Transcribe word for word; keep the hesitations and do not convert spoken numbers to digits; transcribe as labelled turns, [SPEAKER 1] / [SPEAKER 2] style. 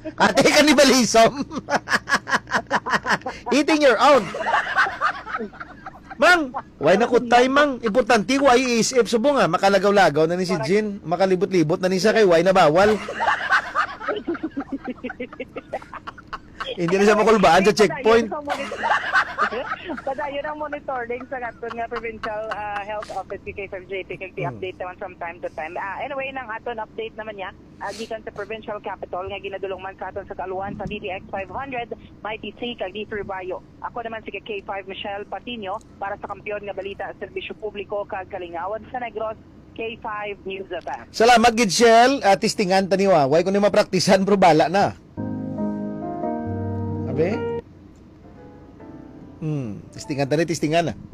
[SPEAKER 1] Ate cannibalism. Eating your own. Mang, why na kutay, mang. Importante, why iisip. Subo nga, makalagaw-lagaw na ni si Jean. Makalibot-libot na ni sa kay, why na bawal. Hindi na siya makulbaan sa checkpoint.
[SPEAKER 2] Padayon ang monitoring sa aton nga Provincial uh, Health Office kay K five J P kag update naman from time to time. Uh, anyway, nang aton update naman niya, uh, gikan sa Provincial Capital nga ginadulong man sa aton sa kaluan sa D T X five hundred, Mighty C kag D three Bayo. Ako naman si K five Michelle Patino para sa kampiyon nga balita sa serbisyo publiko kag Kalingawan sa Negros. K five News F M.
[SPEAKER 1] Salamat, Gidshel. Uh, tistingan taniwa. Why ko ni mapraktisan, pero bala na. Abe? Hmm, tistingan tani, tistingan na.